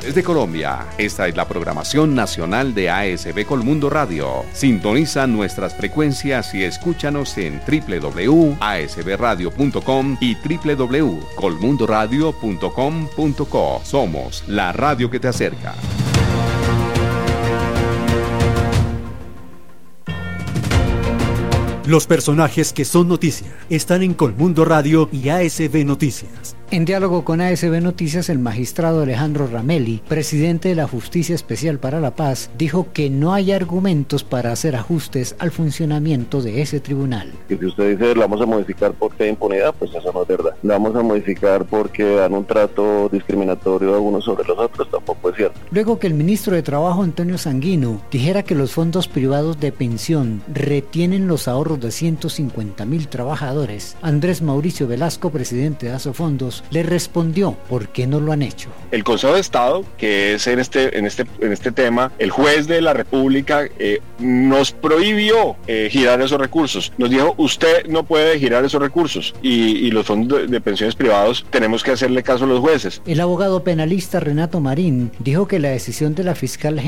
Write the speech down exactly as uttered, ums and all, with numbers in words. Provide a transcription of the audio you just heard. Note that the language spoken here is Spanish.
de Colombia. Esta es la programación nacional de A S B Colmundo Radio. Sintoniza nuestras frecuencias y escúchanos en doble u doble u doble u punto a s b radio punto com y doble u doble u doble u punto colmundo radio punto com punto co. Somos la radio que te acerca. Los personajes que son noticia están en Colmundo Radio y A S B Noticias. En diálogo con A S B Noticias, el magistrado Alejandro Ramelli, presidente de la Justicia Especial para la Paz, dijo que no hay argumentos para hacer ajustes al funcionamiento de ese tribunal. Y si usted dice, la vamos a modificar porque hay impunidad, pues eso no es verdad. La vamos a modificar porque dan un trato discriminatorio a unos sobre los otros, tampoco es cierto. Luego que el ministro de Trabajo, Antonio Sanguino, dijera que los fondos privados de pensión retienen los ahorros de ciento cincuenta mil trabajadores, Andrés Mauricio Velasco, presidente de Asofondos, le respondió por qué no lo han hecho. El Consejo de Estado, que es en este, en este, en este tema, el juez de la República eh, nos prohibió eh, girar esos recursos. Nos dijo, usted no puede girar esos recursos y, y los fondos de, de pensiones privados tenemos que hacerle caso a los jueces. El abogado penalista Renato Marín dijo que la decisión de la fiscal